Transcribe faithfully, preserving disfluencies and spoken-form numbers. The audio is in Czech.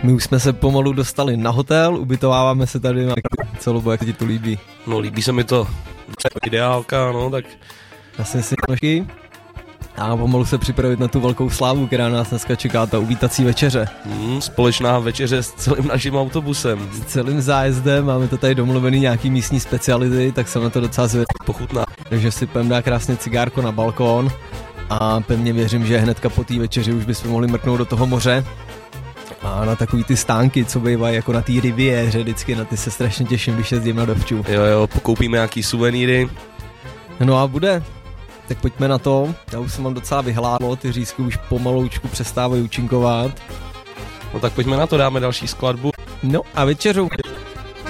My už jsme se pomalu dostali na hotel, ubytováváme se tady na celobu, jak se ti to líbí? No líbí se mi to. Ideálka, no tak. Já jsem si nožky a pomalu se připravit na tu velkou slávu, která nás dneska čeká, ta uvítací večeře. Hmm, společná večeře s celým naším autobusem. S celým zájezdem, máme to tady domluvený nějaký místní speciality, tak jsem na to docela zvědavý. Pochutná. Takže si půjdeme dát krásně cigárko na balkón a pevně věřím, že hnedka po té večeři už bychom mohli mrknout do toho moře. A na takový ty stánky, co bývají jako na té riviéře, vždycky na ty se strašně těším, když jezdím na dovču. Jo jo, pokoupíme nějaký suvenýry. No a bude. Tak pojďme na to. Já už jsem mám docela vyhládlo, ty řízky už pomaloučku přestávají účinkovat. No tak pojďme na to, dáme další skladbu. No a večeřou.